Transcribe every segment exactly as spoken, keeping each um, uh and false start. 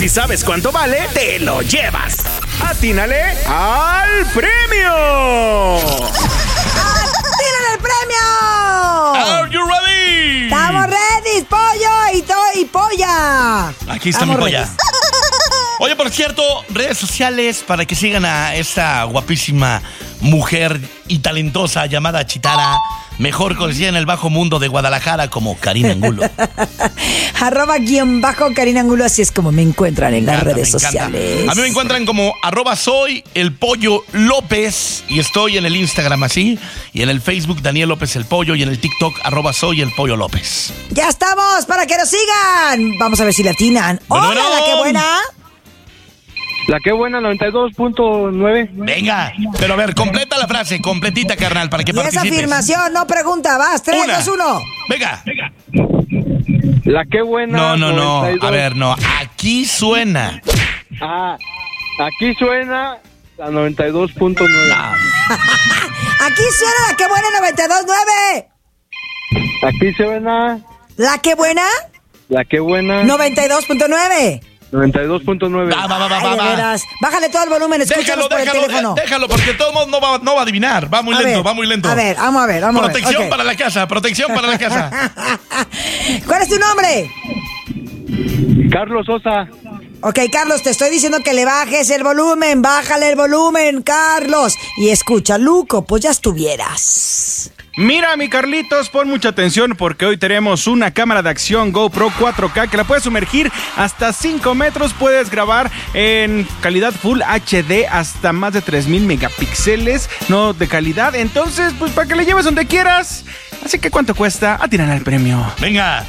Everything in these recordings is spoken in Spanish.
si sabes cuánto vale, te lo llevas. ¡Atínale al premio! ¡Atínale al premio! Are you ready? ¡Estamos ready, pollo y, to y polla! Aquí está Estamos mi polla. ready. Oye, por cierto, redes sociales para que sigan a esta guapísima mujer y talentosa llamada Chitara, mejor conocida en el bajo mundo de Guadalajara como Karina Angulo. Arroba guión bajo Karina Angulo, así es como me encuentran en Me las encanta, redes me encanta. sociales. A mí me encuentran como arroba soy el pollo López y estoy en el Instagram así, y en el Facebook Daniel López el Pollo y en el TikTok arroba soy el pollo López. ¡Ya estamos! ¡Para que nos sigan! Vamos a ver si la atinan. Bueno, ¡Hola, bueno. la que buena! La que buena, noventa y dos punto nueve. Venga, pero a ver, completa la frase, completita, carnal, para que Y esa participes. afirmación, no pregunta. Vas, tres, Una. dos, uno. Venga. La que buena. No, no, no. noventa y dos. A ver, no. Aquí suena. Ah, aquí suena la noventa y dos punto nueve. Aquí suena la que buena noventa y dos punto nueve. Aquí suena La que buena la que buena noventa y dos punto nueve. noventa y dos punto nueve. Va, va, va, va, Ay, va, de va. veras. Bájale todo el volumen, escúchanos Déjalo, por el déjalo, teléfono. eh, déjalo, porque todo el mundo no va, no va a adivinar. Va muy A lento, ver, va muy lento. A ver, vamos a ver, vamos a ver. Protección Ok. para la casa, protección para la casa. ¿Cuál es tu nombre? Carlos Sosa. Ok, Carlos, te estoy diciendo que le bajes el volumen. Bájale el volumen, Carlos. Y escucha, Luco, pues ya estuvieras. Mira, mi Carlitos, pon mucha atención porque hoy tenemos una cámara de acción GoPro cuatro K que la puedes sumergir hasta cinco metros. Puedes grabar en calidad Full H D hasta más de tres mil megapíxeles, no de calidad. Entonces, pues para que le lleves donde quieras. Así que, ¿cuánto cuesta? Atinan al premio. Venga.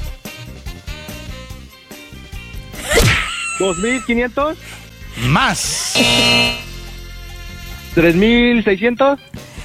dos mil quinientos. Más. tres mil seiscientos.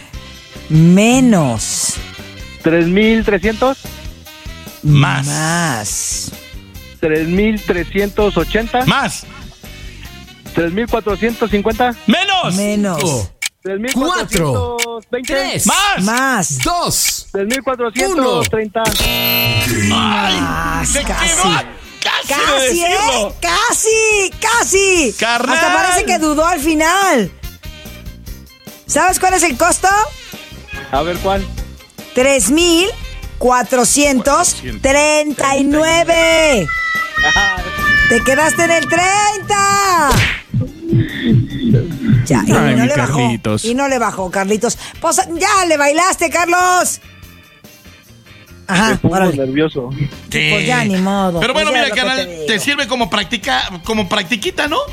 Menos. tres mil trescientos. Más. Más. tres mil trescientos ochenta. Más. tres mil cuatrocientos cincuenta. Menos. Menos. Oh. tres mil Cuatro. cuatrocientos veinte. Tres. Más. Más. Dos. tres mil cuatrocientos treinta. Ay, Más. se Casi. quedó a casi, de Casi, decirlo. ¿eh? Casi, casi. Carnal. Hasta parece que dudó al final. ¿Sabes cuál es el costo? A ver cuál. Tres mil cuatrocientos treinta y nueve. Te quedaste en el treinta. Ya, y Ay, no mi le bajó. Carlitos. Y no le bajó, Carlitos. Pues ya le bailaste, Carlos. Ajá, Me pongo órale. nervioso. Sí. Pues ya, ni modo. Pero Pues bueno, ya mira, lo que canal, te te, digo. sirve como practica, como practiquita, ¿no?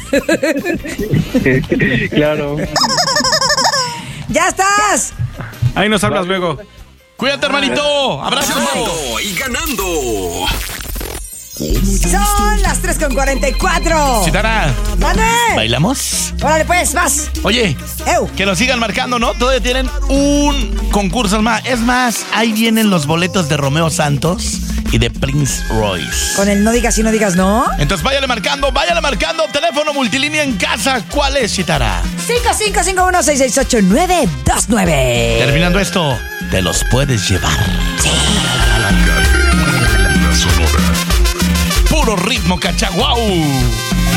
Claro. ¡Ya estás! Ahí nos hablas luego. Cuídate, hermanito. Abrazo. Llamando y ganando. Son las tres con cuarenta y cuatro. Chitara, ¡Mande! ¿bailamos? Órale, pues, vas. Oye, ¡Eu! que lo sigan marcando, ¿no? Todavía tienen un concurso más. Es más, ahí vienen los boletos de Romeo Santos y de Prince Royce. Con el no digas y no digas no. Entonces váyale marcando, váyale marcando. Teléfono multilínea en casa. ¿Cuál es, Chitara? cinco cinco cinco uno seis seis ocho nueve dos nueve. Terminando esto, te los puedes llevar. La sonora. Puro ritmo, cachaguau.